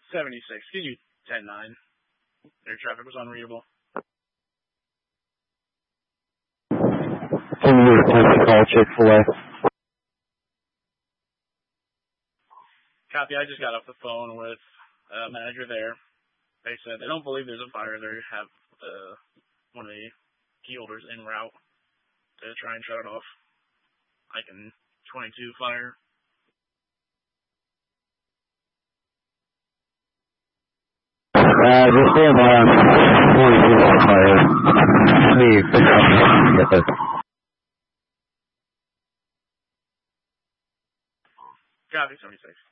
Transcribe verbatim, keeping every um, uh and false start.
seventy-six, can you ten nine? Air traffic was unreadable. Can you request to call Chick-fil-A? Copy, I just got off the phone with a manager there. They said they don't believe there's a fire. They have uh, one of the key holders en route to try and shut it off. I can twenty-two fire. Uh, just stand by on twenty-two fire. Let me pick up and get this. Copy, seventy-six.